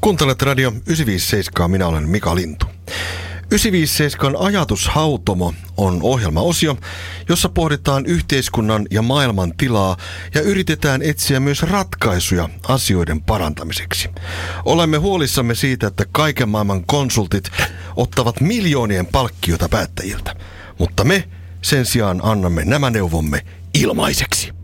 Kuuntelet Radio 957, minä olen Mika Lintu. 957 ajatushautomo on ohjelmaosio, jossa pohditaan yhteiskunnan ja maailman tilaa ja yritetään etsiä myös ratkaisuja asioiden parantamiseksi. Olemme huolissamme siitä, että kaiken maailman konsultit ottavat miljoonien palkkiota päättäjiltä, mutta me sen sijaan annamme nämä neuvomme ilmaiseksi.